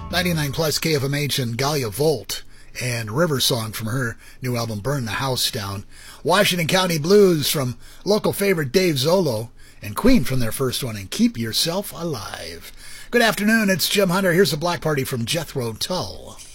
99 plus KFMH and Galia Volt and River Song from her new album Burn the House Down. Washington County Blues from local favorite Dave Zolo, and Queen from their first one, and Keep Yourself Alive. Good afternoon, it's Jim Hunter. Here's the Black Party from Jethro Tull.